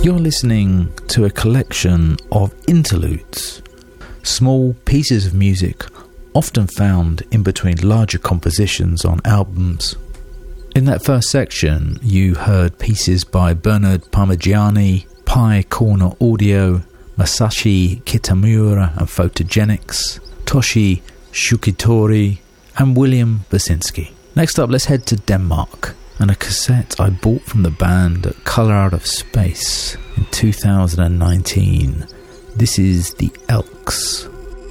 You're listening to a collection of interludes, small pieces of music often found in between larger compositions on albums. In that first section, you heard pieces by Bernard Parmigiani, Pi Corner Audio, Masashi Kitamura and Photogenics, Toshi Shukitori, and William Basinski. Next up, let's head to Denmark and a cassette I bought from the band at Colour Out of Space in 2019. This is The Elks.